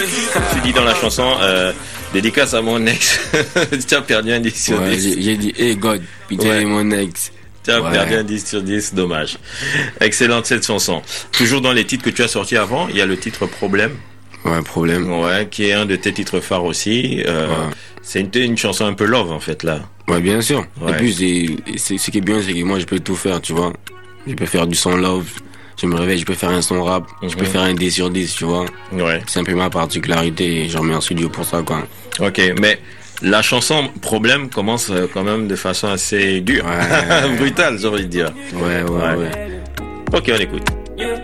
Tu dis dans la chanson, dédicace à mon ex, tu as perdu un 10 sur Ouais, 10. j'ai dit, hey God, putain, Ouais. mon ex. Tu as Ouais. perdu un 10 sur 10, dommage. Excellente cette chanson. Toujours dans les titres que tu as sortis avant, il y a le titre Problème, Ouais, problème. ouais, qui est un de tes titres phares aussi. C'est une chanson un peu love en fait là. Ouais, bien sûr. Ouais. Et puis, ce qui est bien, c'est que moi, je peux tout faire, tu vois. Je peux faire du son love. Je me réveille, je peux faire un son rap. Je peux faire un 10 sur 10, tu vois. Ouais. C'est un peu ma particularité et j'en mets en studio pour ça, quoi. Ok, mais la chanson Problème commence quand même de façon assez dure, Ouais. brutale, j'ai envie de dire. Ouais. Ok, on écoute.